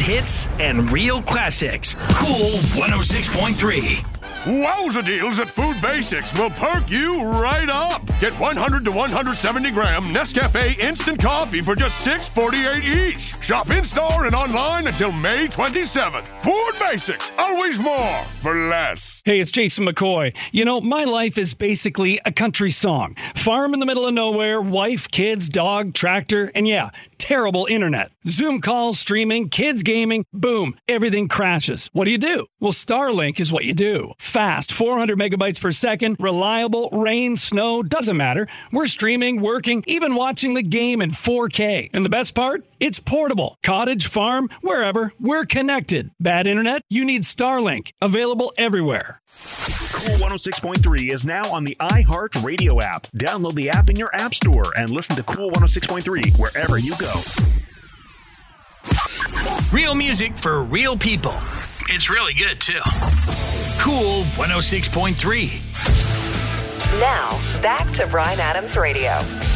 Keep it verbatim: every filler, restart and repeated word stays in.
hits and real classics. Cool one oh six point three. Wowza deals at Food Basics will perk you right up. Get one hundred to one hundred seventy gram Nescafe instant coffee for just six forty-eight each. Shop in-store and online until May twenty-seventh. Food Basics, always more for less. Hey, it's Jason McCoy. You know, my life is basically a country song. Farm in the middle of nowhere, wife, kids, dog, tractor, and yeah, terrible internet. Zoom calls, streaming, kids gaming, boom, everything crashes. What do you do? Well, Starlink is what you do. Fast, four hundred megabytes per second, reliable, rain, snow, doesn't matter. We're streaming, working, even watching the game in four K. And the best part? It's portable. Cottage, farm, wherever, we're connected. Bad internet? You need Starlink. Available everywhere. Cool one oh six point three is now on the iHeartRadio app. Download the app in your app store and listen to Cool one oh six point three wherever you go. Real music for real people. It's really good, too. Cool one oh six point three. Now, back to Bryan Adams Radio.